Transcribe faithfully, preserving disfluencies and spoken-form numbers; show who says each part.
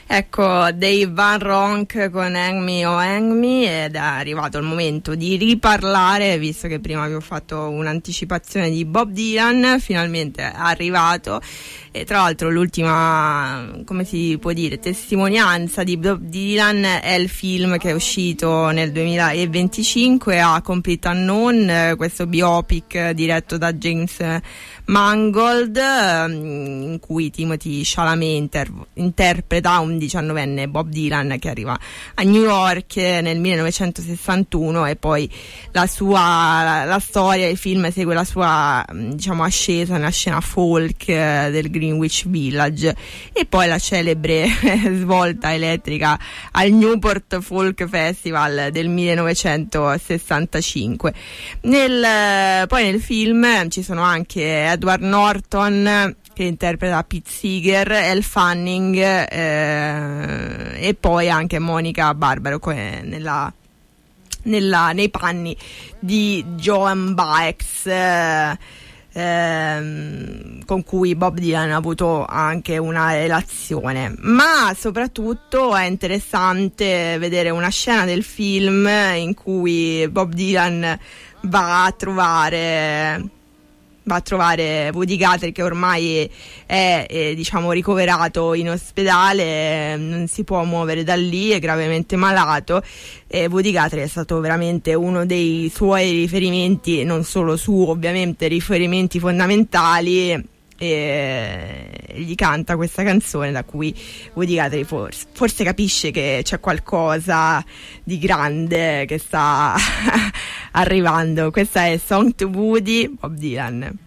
Speaker 1: Ecco, Dave Van Ronk con Hang Me o Hang Me, ed è arrivato il momento di riparlare, visto che prima avevo fatto un'anticipazione di Bob Dylan, finalmente è arrivato. E tra l'altro l'ultima, come si può dire, testimonianza di Bob Dylan è il film che è uscito nel duemilaventicinque, a Complete Unknown, questo biopic diretto da James Mangold, in cui Timothy Chalamet inter- interpreta un diciannovenne Bob Dylan che arriva a New York nel millenovecentosessantuno, e poi la sua la, la storia, il film segue la sua, diciamo, ascesa nella scena folk del Greenwich Village, e poi la celebre svolta elettrica al Newport Folk Festival del millenovecentosessantacinque. Nel, poi nel film ci sono anche Edward Norton che interpreta Pete Seeger, Elle Fanning eh, e poi anche Monica Barbaro nella, nella, nei panni di Joan Baez, eh, ehm, con cui Bob Dylan ha avuto anche una relazione. Ma soprattutto è interessante vedere una scena del film in cui Bob Dylan va a trovare va a trovare Woody Guthrie, che ormai è, è diciamo ricoverato in ospedale, non si può muovere da lì, è gravemente malato, e Woody Guthrie è stato veramente uno dei suoi riferimenti, non solo su, ovviamente riferimenti fondamentali, e gli canta questa canzone da cui Woody Guthrie forse, forse capisce che c'è qualcosa di grande che sta arrivando. Questa è Song to Woody, Bob Dylan.